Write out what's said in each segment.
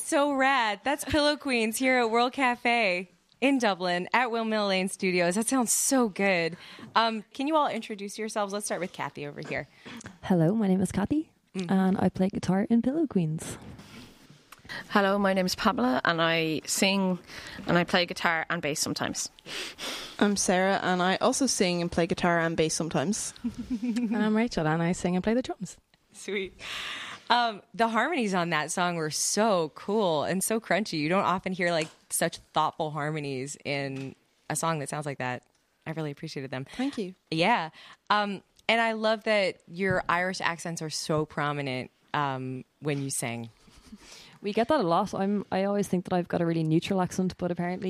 so rad. That's Pillow Queens here at World Cafe in Dublin at Windmill Lane Studios. That sounds so good. Can you all introduce yourselves? Let's start with Kathy over here. Hello, my name is Kathy, and I play guitar in Pillow Queens. Hello, my name is Pamela, and I sing and I play guitar and bass sometimes. I'm Sarah, and I also sing and play guitar and bass sometimes. And I'm Rachel, and I sing and play the drums. Sweet. The harmonies on that song were so cool and so crunchy. You don't often hear like such thoughtful harmonies in a song that sounds like that. I really appreciated them. Thank you. Yeah. And I love that your Irish accents are so prominent when you sing. We get that a lot. I always think that I've got a really neutral accent, but apparently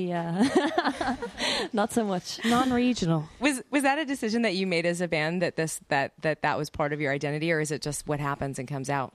not so much. Non-regional. Was that a decision that you made as a band that that was part of your identity, or is it just what happens and comes out?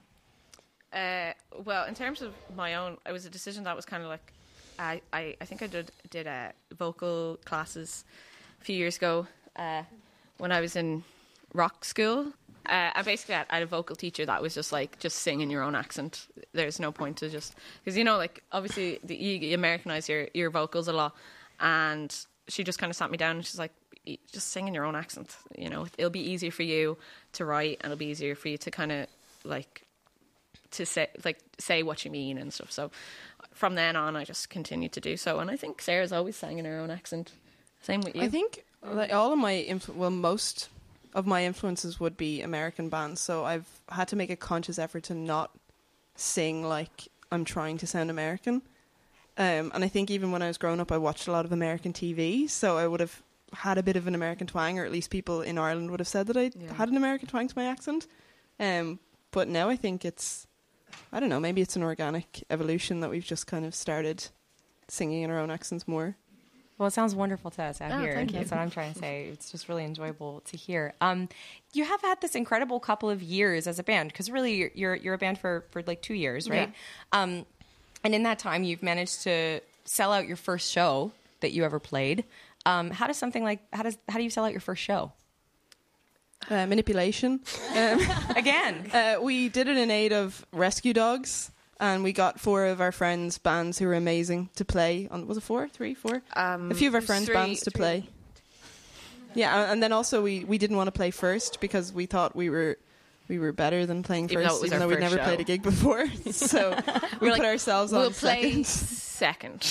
Well, in terms of my own, it was a decision that was kind of like, I think I did vocal classes a few years ago when I was in rock school. I basically had a vocal teacher that was just like, just sing in your own accent. There's no point to just, because like obviously you Americanize your vocals a lot, and she just kind of sat me down and she's like, just sing in your own accent. It'll be easier for you to write, and it'll be easier for you to kind of like to say what you mean and stuff. So from then on, I just continued to do so, and I think Sarah's always sang in her own accent. Same with you. I think like all of my most of my influences would be American bands, so I've had to make a conscious effort to not sing like I'm trying to sound American. And I think even when I was growing up, I watched a lot of American TV, so I would have had a bit of an American twang, or at least people in Ireland would have said that I had an American twang to my accent. But now I think it's, I don't know, maybe it's an organic evolution that we've just kind of started singing in our own accents more. Well, it sounds wonderful to us out here. Thank you. That's what I'm trying to say. It's just really enjoyable to hear. You have had this incredible couple of years as a band, because really you're a band for like 2 years, right? Yeah. And in that time, you've managed to sell out your first show that you ever played. How do you sell out your first show? Manipulation. Again. We did it in aid of rescue dogs. And we got 4 of our friends' bands who were amazing to play on. Was it 4? 3? 4? A few of our friends' bands to play. Yeah, and then also we didn't want to play first because we thought we were better than playing first, even though we'd never played a gig before. So we put ourselves on second. Second.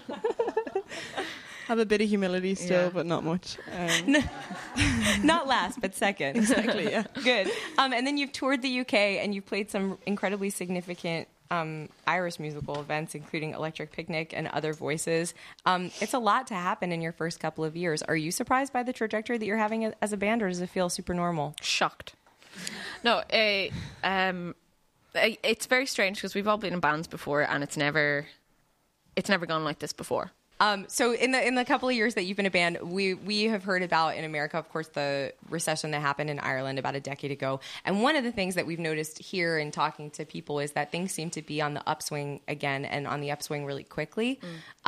Have a bit of humility still, but not much. Not last, but second. Exactly, yeah. Good. And then you've toured the UK and you've played some incredibly significant Irish musical events, including Electric Picnic and Other Voices. It's a lot to happen in your first couple of years. Are you surprised by the trajectory that you're having as a band, or does it feel super normal? Shocked. No, it's very strange because we've all been in bands before, and it's never gone like this before. So in the couple of years that you've been a band, we have heard about in America, of course, the recession that happened in Ireland about a decade ago. And one of the things that we've noticed here in talking to people is that things seem to be on the upswing again, and on the upswing really quickly.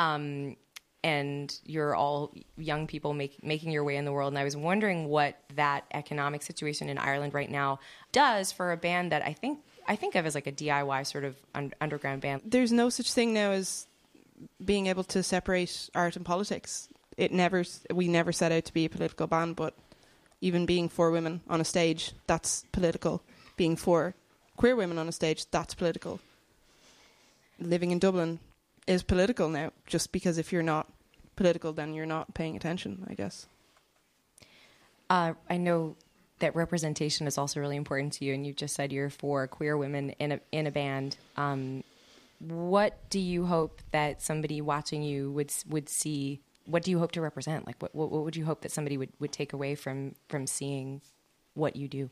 And you're all young people making your way in the world. And I was wondering what that economic situation in Ireland right now does for a band that I think of as like a DIY sort of underground band. There's no such thing now as being able to separate art and politics. We never set out to be a political band, but even being 4 women on a stage, that's political. Being 4 queer women on a stage, that's political. Living in Dublin is political now, just because if you're not political, then you're not paying attention, I guess. I know that representation is also really important to you, and you just said you're 4 queer women in a band. What do you hope that somebody watching you would see? What do you hope to represent? Like, what would you hope that somebody would take away from seeing what you do?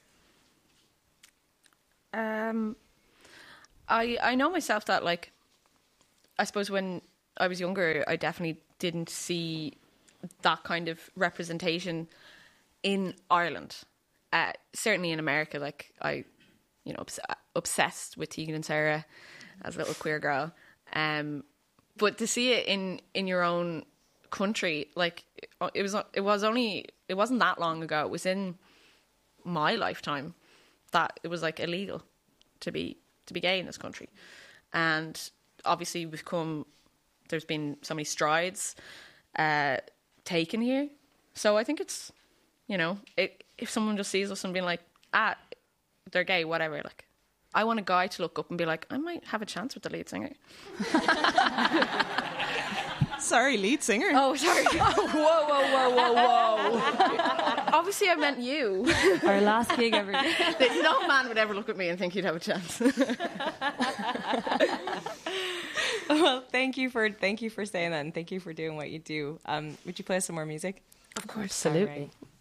I know myself that, like, I suppose when I was younger, I definitely didn't see that kind of representation in Ireland. Certainly in America, like, I, obsessed with Tegan and Sarah as a little queer girl. But to see it in your own country, like, it wasn't that long ago. It was in my lifetime that it was like illegal to be gay in this country. And obviously there's been so many strides taken here. So I think it's, if someone just sees us and being like, they're gay, whatever, like, I want a guy to look up and be like, I might have a chance with the lead singer. Sorry, lead singer. Oh, sorry. Whoa. Obviously, I meant you. Our last gig ever. No man would ever look at me and think he'd have a chance. Well, thank you for saying that, and thank you for doing what you do. Would you play us some more music? Of course. Absolutely. All right.